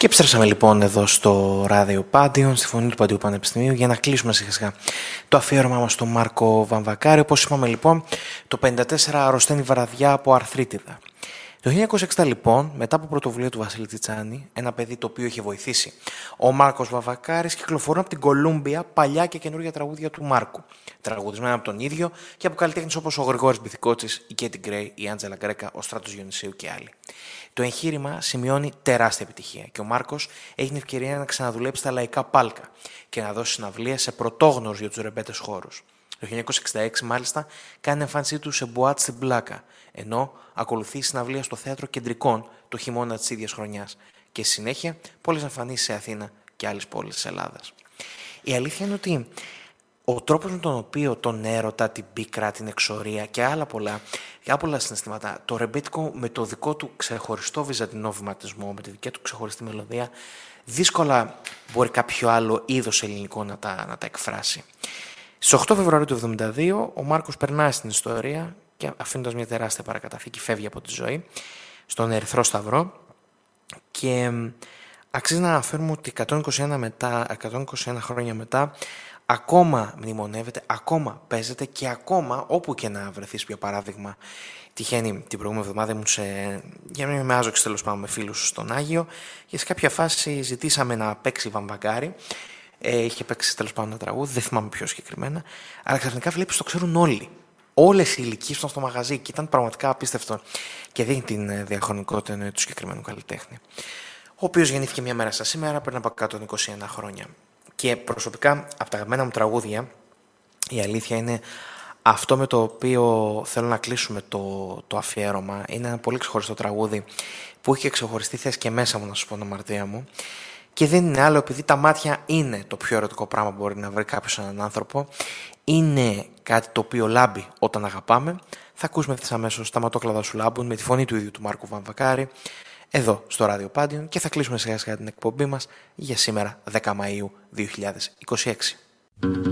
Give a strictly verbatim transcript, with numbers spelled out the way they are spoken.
Και επιστρέψαμε λοιπόν εδώ στο ράδιο Πάντιον, στη φωνή του Παντίου Πανεπιστημίου, για να κλείσουμε σιγά σιγά το αφιέρωμά μας στον Μάρκο Βαμβακάρη. Όπως είπαμε λοιπόν, το πενήντα τέσσερα αρρωσταίνει βραδιά από αρθρίτιδα. Το χίλια εννιακόσια εξήντα λοιπόν, μετά από πρωτοβουλία του Βασίλη Τσιτσάνη, ένα παιδί το οποίο είχε βοηθήσει ο Μάρκος Βαμβακάρης, κυκλοφορούν από την Κολούμπια παλιά και καινούργια τραγούδια του Μάρκου. Τραγουδισμένα από τον ίδιο και από καλλιτέχνες όπως ο Γρηγόρης Μπιθικότσης, η Κέτι Γκρέι, η Άντζελα Γκρέκα, ο Στράτος Διονυσίου και άλλοι. Το εγχείρημα σημειώνει τεράστια επιτυχία και ο Μάρκος έχει την ευκαιρία να ξαναδουλέψει στα λαϊκά πάλκα και να δώσει συναυλίες σε πρωτόγνωρους για τους ρεμπέτες χώρους. Το χίλια εννιακόσια εξήντα έξι, μάλιστα, κάνει εμφάνισή του σε μπουάτ στην Πλάκα, ενώ ακολουθεί συναυλία στο Θέατρο Κεντρικών το χειμώνα της ίδιας χρονιάς και στη συνέχεια πολλές εμφανίσεις σε Αθήνα και άλλες πόλεις της Ελλάδας. Η αλήθεια είναι ότι ο τρόπος με τον οποίο τον έρωτα, την πίκρα, την εξορία και άλλα πολλά, και πολλά συναισθήματα, το ρεμπέτικο με το δικό του ξεχωριστό βυζαντινό βηματισμό, με τη δική του ξεχωριστή μελωδία, δύσκολα μπορεί κάποιο άλλο είδος ελληνικό να τα, να τα εκφράσει. Στις οκτώ Φεβρουαρίου του χίλια εννιακόσια εβδομήντα δύο, ο Μάρκος περνάει στην ιστορία και αφήνοντας μια τεράστια παρακαταθήκη, φεύγει από τη ζωή στον Ερυθρό Σταυρό και αξίζει να αναφέρουμε ότι εκατόν είκοσι ένα, μετά, εκατόν είκοσι ένα χρόνια μετά ακόμα μνημονεύεται, ακόμα παίζεται και ακόμα όπου και να βρεθείς. Για παράδειγμα, τυχαίνει την προηγούμενη εβδομάδα ήμουν σε, για να μην είμαι άζοξης τέλος πάντων, με φίλους στον Άγιο και σε κάποια φάση ζητήσαμε να παίξει Βαμβακάρη. Ε, είχε παίξει τέλος πάντων ένα τραγούδι, δεν θυμάμαι πιο συγκεκριμένα, αλλά ξαφνικά βλέπεις το ξέρουν όλοι. Όλες οι ηλικίες ήταν στο μαγαζί και ήταν πραγματικά απίστευτο και δίνει την διαχρονικότητα του συγκεκριμένου καλλιτέχνη, ο οποίος γεννήθηκε μια μέρα στα σήμερα πριν από εκατόν είκοσι ένα χρόνια. Και προσωπικά, από τα αγαπημένα μου τραγούδια, η αλήθεια είναι αυτό με το οποίο θέλω να κλείσουμε το, το αφιέρωμα. Είναι ένα πολύ ξεχωριστό τραγούδι που είχε ξεχωριστεί θέση και μέσα μου, να σου πω την αμαρτία μου. Και δεν είναι άλλο επειδή τα μάτια είναι το πιο ερωτικό πράγμα που μπορεί να βρει κάποιος έναν άνθρωπο. Είναι κάτι το οποίο λάμπει όταν αγαπάμε. Θα ακούσουμε ευθύς αμέσως τα ματόκλαδα σου λάμπουν με τη φωνή του ίδιου του Μάρκου Βαμβακάρη εδώ στο ράδιο Πάντιον και θα κλείσουμε σιγά σιγά την εκπομπή μας για σήμερα δέκα Μαΐου δύο χιλιάδες είκοσι έξι.